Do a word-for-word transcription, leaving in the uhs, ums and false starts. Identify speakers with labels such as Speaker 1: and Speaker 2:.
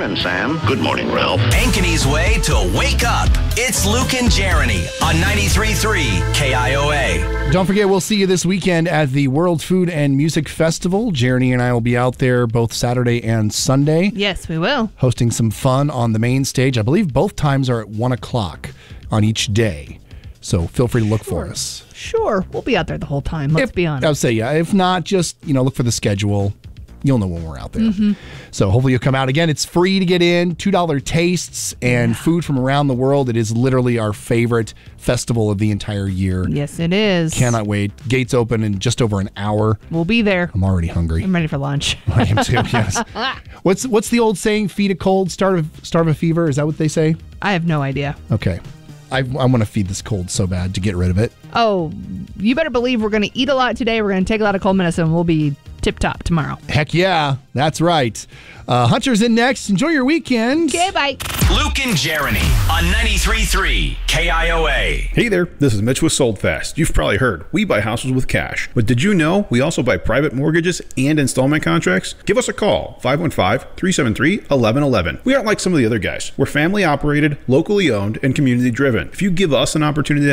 Speaker 1: morning, Sam. Good morning, Ralph.
Speaker 2: Ankeny's way to wake up. It's Luke and Jeremy on ninety-three point three K I O A.
Speaker 3: Don't forget, we'll see you this weekend at the World Food and Music Festival. Jeremy and I will be out there both Saturday and Sunday.
Speaker 4: Yes, we will.
Speaker 3: Hosting some fun on the main stage. I believe both times are at one o'clock on each day. So feel free to look
Speaker 4: Sure.
Speaker 3: for us.
Speaker 4: Sure. We'll be out there the whole time. Let's
Speaker 3: If-
Speaker 4: be honest.
Speaker 3: I'll say, yeah. If not, just, you know, look for the schedule. You'll know when we're out there.
Speaker 4: Mm-hmm.
Speaker 3: So hopefully you'll come out. Again, it's free to get in, two dollars tastes and food from around the world. It is literally our favorite festival of the entire year.
Speaker 4: Yes, it is.
Speaker 3: Cannot wait. Gates open in just over an hour.
Speaker 4: We'll be there.
Speaker 3: I'm already hungry.
Speaker 4: I'm ready for lunch.
Speaker 3: I am too, yes. What's what's the old saying, feed a cold, starve a, starve a fever? Is that what they say?
Speaker 4: I have no idea.
Speaker 3: Okay. I, I want to feed this cold so bad to get rid of it.
Speaker 4: Oh, you better believe we're going to eat a lot today. We're going to take a lot of cold medicine. We'll be tip-top tomorrow.
Speaker 3: Heck yeah, that's right. Uh, Hunter's in next. Enjoy your weekend.
Speaker 4: Okay, bye.
Speaker 2: Luke and Jeremy on ninety-three point three K I O A.
Speaker 5: Hey there, this is Mitch with Sold Fast. You've probably heard, we buy houses with cash. But did you know we also buy private mortgages and installment contracts? Give us a call, five one five, three seven three, one one one one. We aren't like some of the other guys. We're family operated, locally owned, and community driven. If you give us an opportunity